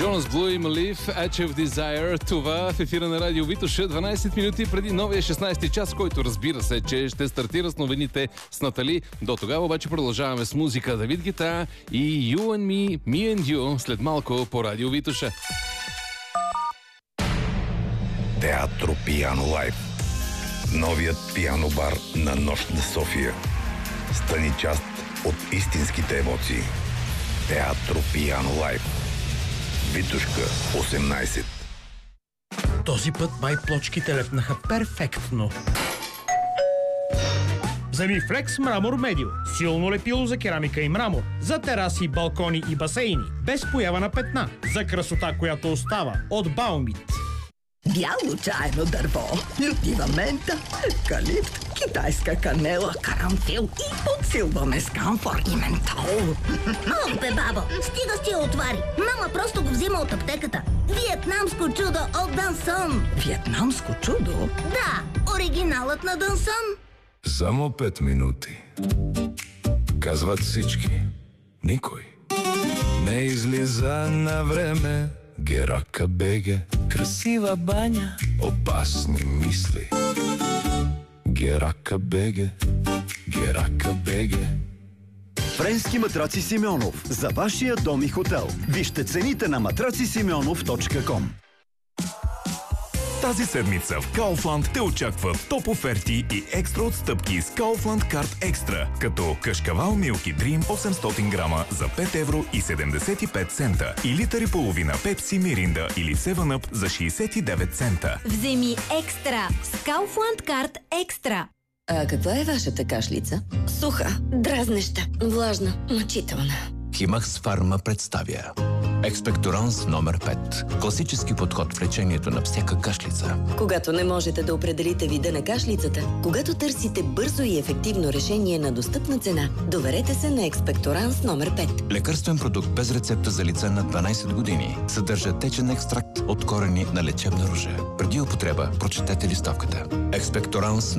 Jonas Blue и Malif, Edge of Desire. Това в ефира на Радио Витоша 12 минути преди новия 16-ти час, който разбира се, че ще стартира с новините с Натали. До тогава обаче продължаваме с музика. Давид Гета и You and Me, Me and You след малко по Радио Витоша. Театро Пиано Лайв. Новият пиано бар на Нощна София. Стани част от истинските емоции. Театро Пиано Лайв. Витошка 18. Този път май плочките лепнаха перфектно. Вземи Флекс Мрамор Медио. Силно лепило за керамика и мрамор. За тераси, балкони и басейни. Без поява на петна. За красота, която остава. От Баумит. Бяло чайно дърво, лютива мента, евкалипт, китайска канела, карамфил и подсилваме с камфор и ментол. Ох бе, бабо, стига си я отвари. Мама просто го взима от аптеката. Виетнамско чудо от Дансон. Виетнамско чудо? Да, оригиналът на Дансон. Само 5 минути. Казват всички. Никой не излиза на време. Герака беге. Красива баня. Опасни мисли. Герака беге. Герака беге. Френски матраци Симеонов. За вашия дом и хотел. Вижте цените на matracisimeonov.com. Тази седмица в Kaufland те очакват топ оферти и екстра отстъпки с Kaufland Card Extra, като кашкавал Milky Dream 800 грама за 5 евро и 75 цента и литър и половина Пепси, Миринда или 7-Up за 69 цента. Вземи екстра с Kaufland Card Extra. А каква е вашата кашлица? Суха, дразнеща, влажна, мъчителна. Химакс Фарма представя Експекторанс номер 5. Класически подход в лечението на всяка кашлица. Когато не можете да определите вида на кашлицата, когато търсите бързо и ефективно решение на достъпна цена, доверете се на Експекторанс номер 5. Лекарствен продукт без рецепта за лица над 12 години. Съдържа течен екстракт от корени на лечебна ружа. Преди употреба прочетете листовката. Експекторанс